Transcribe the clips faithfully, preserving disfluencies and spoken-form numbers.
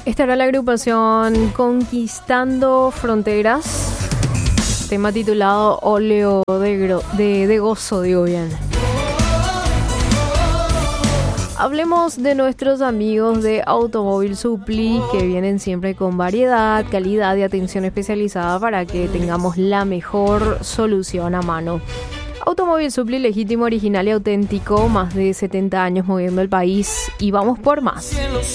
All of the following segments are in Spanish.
Esta era la agrupación Conquistando Fronteras, tema titulado Óleo de, gro- de, de gozo, digo bien. Hablemos de nuestros amigos de Automóvil Supply, que vienen siempre con variedad, calidad y atención especializada para que tengamos la mejor solución a mano. Automóvil Supply, legítimo, original y auténtico, más de setenta años moviendo el país y vamos por más.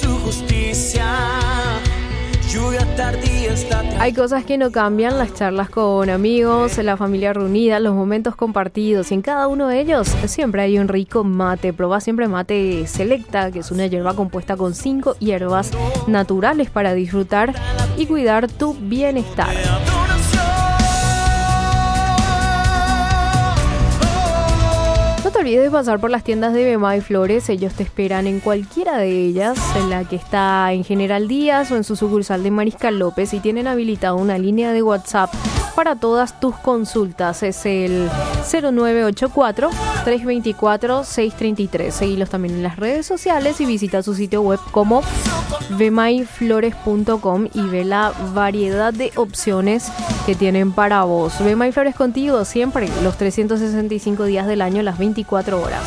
Hay cosas que no cambian, las charlas con amigos, la familia reunida, los momentos compartidos, y en cada uno de ellos siempre hay un rico mate. Probá siempre Mate Selecta, que es una hierba compuesta con cinco hierbas naturales para disfrutar y cuidar tu bienestar. No te olvides de pasar por las tiendas de Bemay Flores. Ellos te esperan en cualquiera de ellas, en la que está en General Díaz o en su sucursal de Mariscal López, y tienen habilitada una línea de WhatsApp para todas tus consultas. Es el cero nueve ocho cuatro, tres dos cuatro, seis tres tres. Seguilos también en las redes sociales y visita su sitio web como bemay flores punto com y ve la variedad de opciones que tienen para vos. Bemay Flores contigo siempre, los trescientos sesenta y cinco días del año, las veinticuatro horas.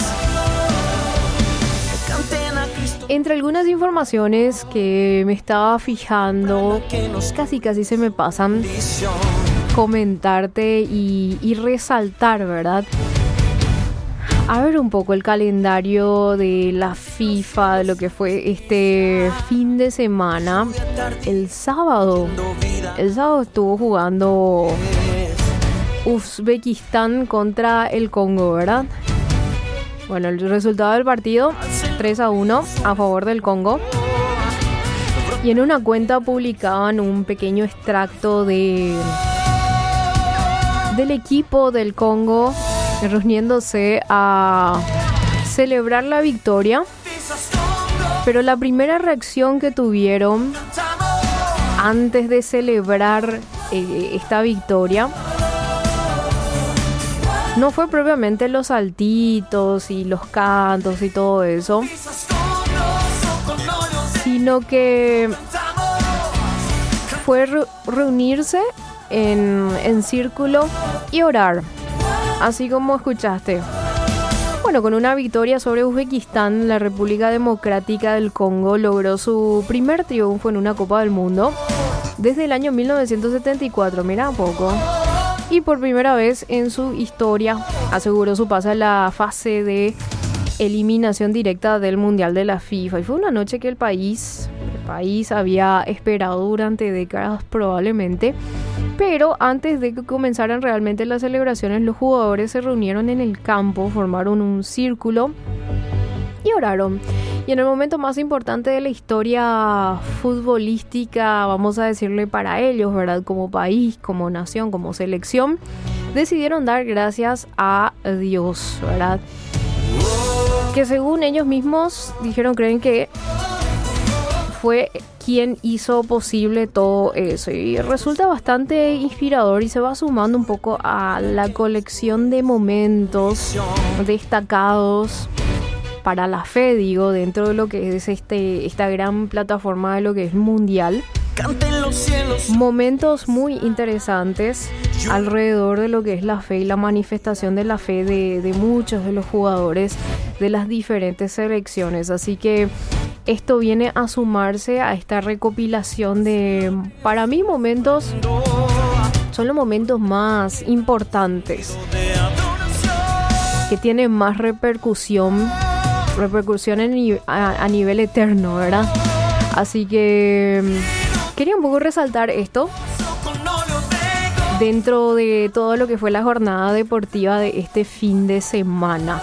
Entre algunas informaciones que me estaba fijando, casi casi se me pasan, comentarte y, y resaltar, ¿verdad? A ver un poco el calendario de la FIFA, de lo que fue este fin de semana. El sábado, el sábado estuvo jugando Uzbekistán contra el Congo, ¿verdad? Bueno, el resultado del partido, tres a uno a favor del Congo. Y en una cuenta publicaban un pequeño extracto de del equipo del Congo reuniéndose a celebrar la victoria. Pero la primera reacción que tuvieron antes de celebrar eh, esta victoria no fue propiamente los saltitos y los cantos y todo eso, sino que fue re- reunirse en, en círculo y orar, así como escuchaste. Bueno, con una victoria sobre Uzbekistán, la República Democrática del Congo logró su primer triunfo en una Copa del Mundo desde el año mil novecientos setenta y cuatro, mira un poco. Y por primera vez en su historia aseguró su pase a la fase de eliminación directa del Mundial de la FIFA. Y fue una noche que el país, el país había esperado durante décadas probablemente. Pero antes de que comenzaran realmente las celebraciones, los jugadores se reunieron en el campo, formaron un círculo y oraron. Y en el momento más importante de la historia futbolística, vamos a decirle para ellos, ¿verdad? Como país, como nación, como selección, decidieron dar gracias a Dios, ¿verdad? Que según ellos mismos dijeron, creen que fue quien hizo posible todo eso. Y resulta bastante inspirador y se va sumando un poco a la colección de momentos destacados para la fe, digo, dentro de lo que es este esta gran plataforma de lo que es mundial. Momentos muy interesantes alrededor de lo que es la fe y la manifestación de la fe de, de muchos de los jugadores de las diferentes selecciones. Así que esto viene a sumarse a esta recopilación de, para mí, momentos, son los momentos más importantes, que tienen más repercusión, repercusión en, a, a nivel eterno, ¿verdad? Así que quería un poco resaltar esto dentro de todo lo que fue la jornada deportiva de este fin de semana.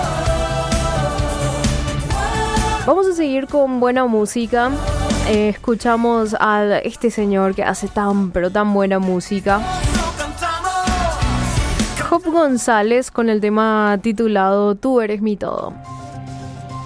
Vamos a seguir con buena música. Eh, escuchamos a este señor que hace tan pero tan buena música, Job González, con el tema titulado Tú eres mi todo.